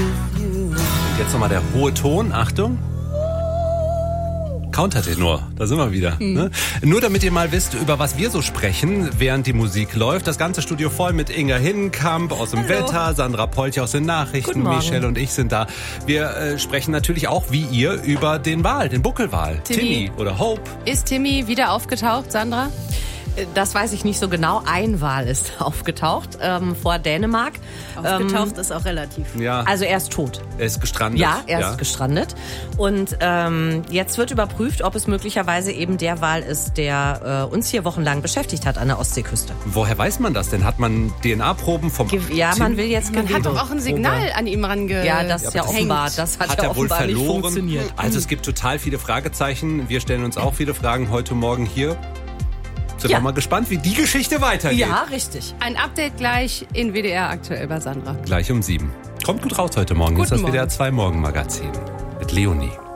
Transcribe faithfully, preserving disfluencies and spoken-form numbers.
Und jetzt nochmal der hohe Ton, Achtung. Countertenor, da sind wir wieder. Mhm. Ne? Nur damit ihr mal wisst, über was wir so sprechen, während die Musik läuft. Das ganze Studio voll mit Inga Hinnenkamp aus dem Hallo. Wetter, Sandra Polch aus den Nachrichten, Michelle und ich sind da. Wir äh, sprechen natürlich auch, wie ihr, über den Wal, den Buckelwal. Timmy. Timmy oder Hope. Ist Timmy wieder aufgetaucht, Sandra? Das weiß ich nicht so genau. Ein Wal ist aufgetaucht ähm, vor Dänemark. Aufgetaucht ähm, ist auch relativ. Ja, Also er ist tot. er ist gestrandet. Ja, er ist gestrandet. Und ähm, jetzt wird überprüft, ob es möglicherweise eben der Wal ist, der äh, uns hier wochenlang beschäftigt hat an der Ostseeküste. Woher weiß man das denn? Hat man D N A-Proben vom Ge- Ja, man will jetzt Man hat Gewebe- doch auch ein Signal an ihm range... Ja, das ist ja, aber das offenbar. hängt. Das hat, Hat ja er wohl offenbar nicht verloren? funktioniert. Also es gibt total viele Fragezeichen. Wir stellen uns auch viele Fragen heute Morgen hier. Sind Ja. wir mal gespannt, wie die Geschichte weitergeht. Ja, richtig. Ein Update gleich in W D R aktuell bei Sandra. Gleich um sieben. Kommt gut raus heute Morgen. Hier ist das Guten W D R Morgen. zwei Morgenmagazin mit Leonie.